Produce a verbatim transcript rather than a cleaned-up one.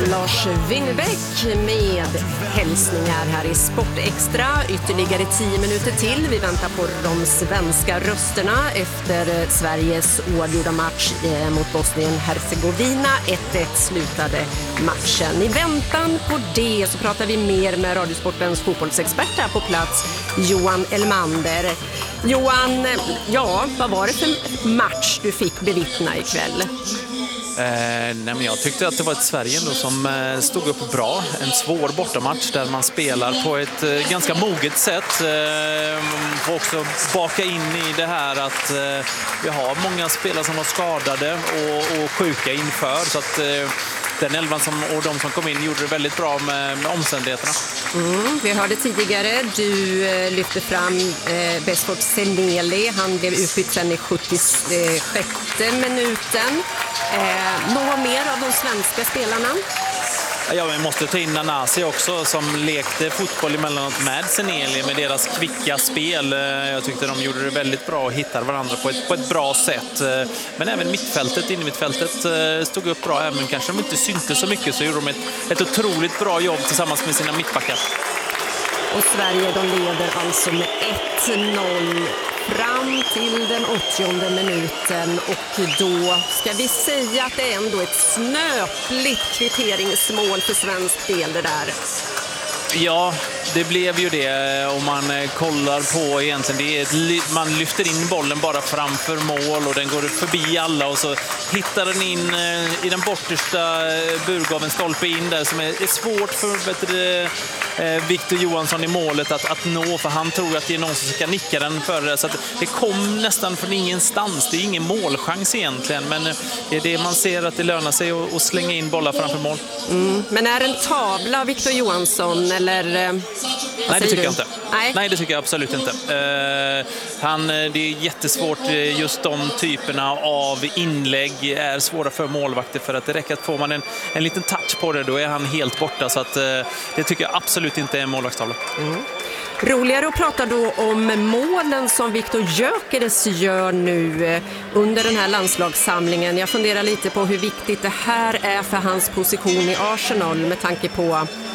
Lars Winnerbäck med hälsningar här i Sport Extra. Ytterligare tio minuter till. Vi väntar på de svenska rösterna efter Sveriges oavgjorda match mot Bosnien-Hercegovina. ett ett slutade matchen. I väntan på det så pratar vi mer med Radiosportens fotbollsexpert här på plats, Johan Elmander. Johan, ja, vad var det för match du fick bevittna ikväll? Eh, nej men jag tyckte att det var ett Sverige ändå som eh, stod upp bra. En svår bortamatch där man spelar på ett eh, ganska moget sätt. Eh, får också baka in i det här att eh, vi har många spelare som var skadade och, och sjuka inför. Så att eh, den elvan som, och de som kom in gjorde det väldigt bra med, med omständigheterna. Mm, vi hörde tidigare, du eh, lyfte fram eh, Besford Seneli. Han blev utbytt sen i sjuttiosjätte minuten. Eh, några mer av de svenska spelarna? Ja, vi måste ta in Nanasi också som lekte fotboll emellanåt med Seneli med deras kvicka spel. Jag tyckte de gjorde det väldigt bra och hittade varandra på ett, på ett bra sätt. Men även mittfältet, in i mittfältet stod upp bra. Även kanske de inte syntes så mycket så gjorde de ett, ett otroligt bra jobb tillsammans med sina mittbackar. Och Sverige, de leder alltså med ett noll fram till den åttionde minuten och då ska vi säga att det är ändå ett snöpligt kvitteringsmål för svensk del det där. Ja, det blev ju det om man kollar på egentligen. Det är ett, man lyfter in bollen bara framför mål och den går förbi alla och så hittar den in i den bortersta burgaven stolpe in där som är, är svårt för bättre, eh, Victor Johansson i målet att, att nå för han tror att det är någon som ska nicka den för det. Så att det kom nästan från ingenstans. Det är ingen målchans egentligen men det är det man ser att det lönar sig att, att slänga in bollar framför mål. Mm, men är det en tavla Victor Johansson eller nej, det tycker du? jag inte. Nej. Nej, det tycker jag absolut inte. Uh, han, det är jättesvårt, just de typerna av inlägg är svåra för målvakter för att det räcker att får man en, en liten touch på det, då är han helt borta. Så att, uh, det tycker jag absolut inte är en målvaktstavla. Mm. Roligare att prata då om målen som Viktor Gyökeres gör nu under den här landslagssamlingen. Jag funderar lite på hur viktigt det här är för hans position i Arsenal med tanke på